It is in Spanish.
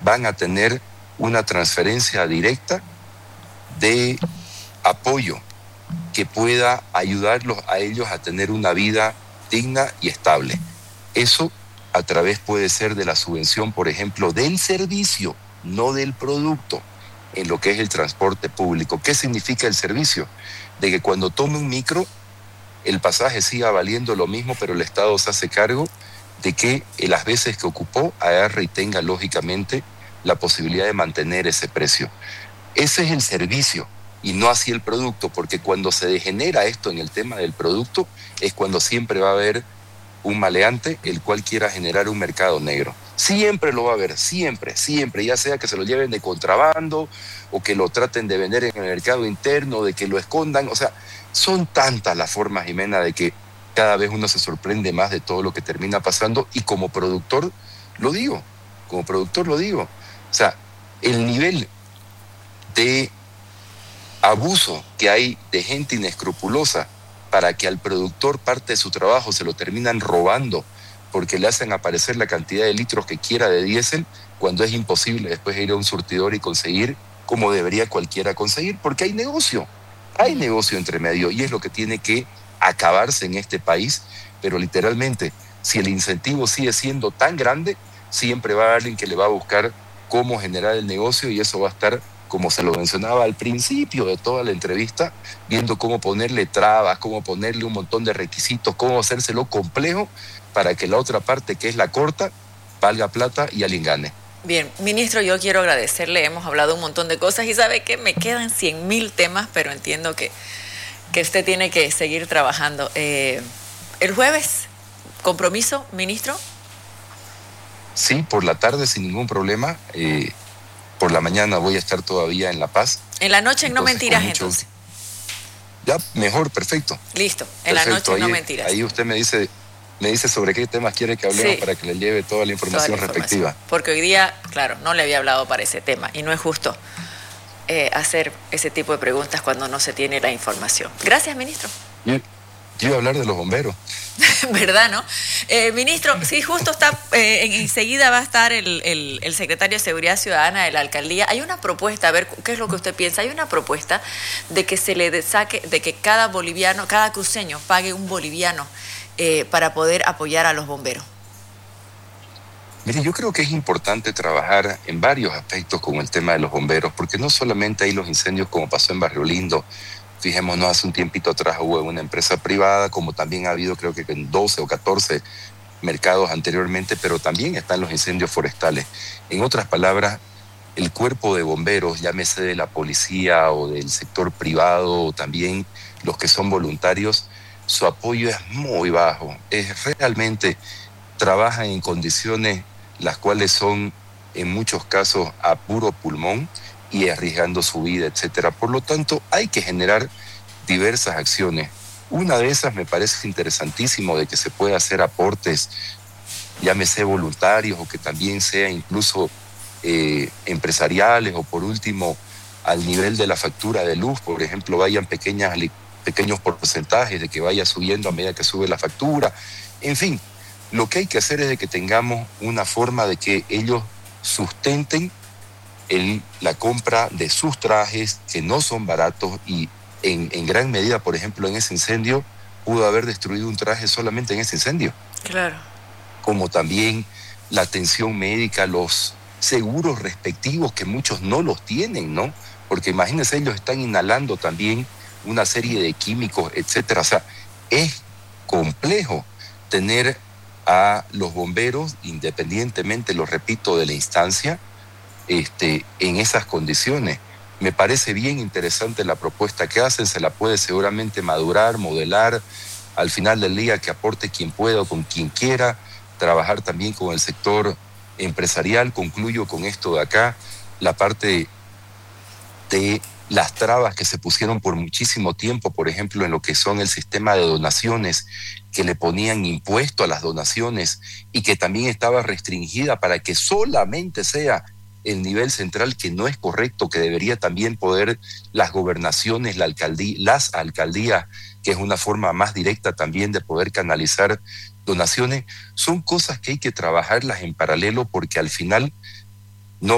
van a tener una transferencia directa de apoyo que pueda ayudarlos a ellos a tener una vida digna y estable. Eso a través puede ser de la subvención, por ejemplo, del servicio, no del producto, en lo que es el transporte público. ¿Qué significa el servicio? De que cuando tome un micro, el pasaje siga valiendo lo mismo, pero el Estado se hace cargo de que las veces que ocupó agarre y tenga lógicamente la posibilidad de mantener ese precio. Ese es el servicio y no así el producto, porque cuando se degenera esto en el tema del producto es cuando siempre va a haber un maleante el cual quiera generar un mercado negro. Siempre lo va a haber, siempre, ya sea que se lo lleven de contrabando o que lo traten de vender en el mercado interno, de que lo escondan. O sea, son tantas las formas, Jimena, de que cada vez uno se sorprende más de todo lo que termina pasando, y como productor lo digo. O sea, el nivel de abuso que hay de gente inescrupulosa para que al productor parte de su trabajo se lo terminan robando porque le hacen aparecer la cantidad de litros que quiera de diésel, cuando es imposible después ir a un surtidor y conseguir como debería cualquiera conseguir, porque hay negocio entre medio, y es lo que tiene que acabarse en este país. Pero literalmente, si el incentivo sigue siendo tan grande, siempre va a haber alguien que le va a buscar cómo generar el negocio, y eso va a estar, como se lo mencionaba al principio de toda la entrevista, viendo cómo ponerle trabas, cómo ponerle un montón de requisitos, cómo hacérselo complejo para que la otra parte, que es la corta, valga plata y alguien gane. Bien, ministro, yo quiero agradecerle, hemos hablado un montón de cosas y sabe que me quedan 100,000 temas, pero entiendo que usted tiene que seguir trabajando. El jueves, ¿compromiso, ministro? Sí, por la tarde sin ningún problema. Por la mañana voy a estar todavía en La Paz. En la noche, entonces, no mentiras, entonces. Ya, mejor, perfecto. Listo, en la noche no mentiras. Ahí usted me dice sobre qué temas quiere que hablemos, sí, para que le lleve toda la información respectiva. Porque hoy día, claro, no le había hablado para ese tema y no es justo hacer ese tipo de preguntas cuando no se tiene la información. Gracias, ministro. Yo iba a hablar de los bomberos. ¿Verdad, no? Ministro, sí, justo está, enseguida va a estar el secretario de Seguridad Ciudadana de la alcaldía. Hay una propuesta, a ver, ¿qué es lo que usted piensa? Hay una propuesta de que se le saque, de que cada boliviano, cada cruceño pague un boliviano para poder apoyar a los bomberos. Mire, yo creo que es importante trabajar en varios aspectos con el tema de los bomberos, porque no solamente hay los incendios como pasó en Barrio Lindo. Fijémonos, hace un tiempito atrás hubo una empresa privada, como también ha habido creo que en 12 o 14 mercados anteriormente, pero también están los incendios forestales. En otras palabras, el cuerpo de bomberos, llámese de la policía o del sector privado, o también los que son voluntarios, su apoyo es muy bajo. Realmente trabajan en condiciones las cuales son en muchos casos a puro pulmón y arriesgando su vida, etcétera. Por lo tanto, hay que generar diversas acciones. Una de esas me parece interesantísimo, de que se pueda hacer aportes, llámese voluntarios o que también sea incluso empresariales, o por último, al nivel de la factura de luz, por ejemplo, vayan pequeños porcentajes, de que vaya subiendo a medida que sube la factura. En fin, lo que hay que hacer es de que tengamos una forma de que ellos sustenten la compra de sus trajes, que no son baratos, y en gran medida, por ejemplo, en ese incendio, pudo haber destruido un traje solamente en ese incendio. Claro. Como también la atención médica, los seguros respectivos, que muchos no los tienen, ¿no? Porque imagínense, ellos están inhalando también una serie de químicos, etcétera. O sea, es complejo tener a los bomberos, independientemente, lo repito, de la instancia, en esas condiciones. Me parece bien interesante la propuesta que hacen, se la puede seguramente madurar, modelar, al final del día que aporte quien pueda o con quien quiera, trabajar también con el sector empresarial. Concluyo con esto de acá, la parte de las trabas que se pusieron por muchísimo tiempo, por ejemplo, en lo que son el sistema de donaciones, que le ponían impuesto a las donaciones y que también estaba restringida para que solamente sea el nivel central, que no es correcto, que debería también poder las gobernaciones, las alcaldías, que es una forma más directa también de poder canalizar donaciones. Son cosas que hay que trabajarlas en paralelo, porque al final